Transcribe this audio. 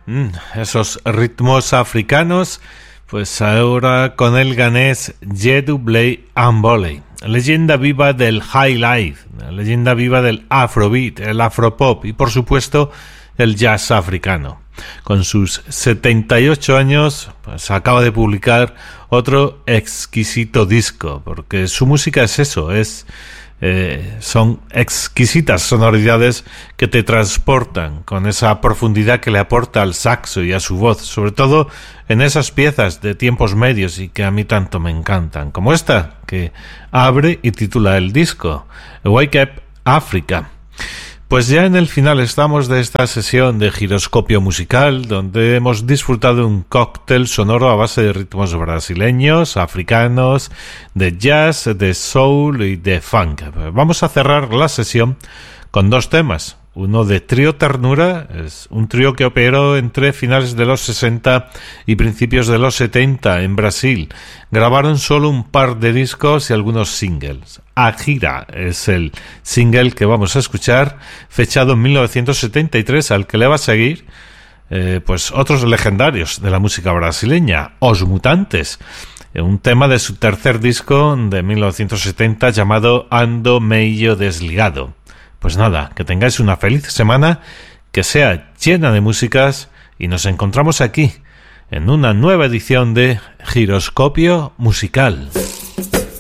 Esos ritmos africanos, pues ahora con el ganés Jedu Blay Ambole, leyenda viva del high life, leyenda viva del afrobeat, el afropop y por supuesto el jazz africano. Con sus 78 años, pues acaba de publicar otro exquisito disco, porque su música es eso, son exquisitas sonoridades que te transportan con esa profundidad que le aporta al saxo y a su voz, sobre todo en esas piezas de tiempos medios y que a mí tanto me encantan, como esta que abre y titula el disco, Wake Up Africa. Pues ya en el final estamos de esta sesión de giroscopio musical, donde hemos disfrutado de un cóctel sonoro a base de ritmos brasileños, africanos, de jazz, de soul y de funk. Vamos a cerrar la sesión con dos temas. Uno de Trío Ternura, es un trío que operó entre finales de los 60 y principios de los 70 en Brasil. Grabaron solo un par de discos y algunos singles. Agira es el single que vamos a escuchar, fechado en 1973, al que le va a seguir pues otros legendarios de la música brasileña, Os Mutantes. Un tema de su tercer disco de 1970 llamado Ando Meio Desligado. Pues nada, que tengáis una feliz semana, que sea llena de músicas y nos encontramos aquí en una nueva edición de Giroscopio Musical.